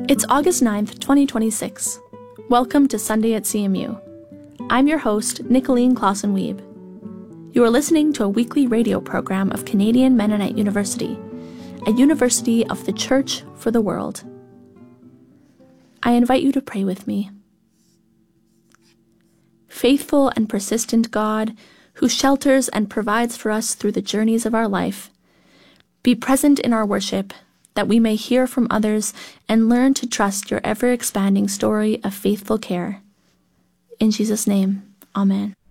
It's August 9th, 2026. Welcome to Sunday at CMU. I'm your host, Nicolene Clausen-Wiebe. You are listening to a weekly radio program of Canadian Mennonite University, a university of the Church for the world. I invite you to pray with me. Faithful and persistent God, who shelters and provides for us through the journeys of our life, be present in our worship, that we may hear from others and learn to trust your ever-expanding story of faithful care. In Jesus' name, Amen.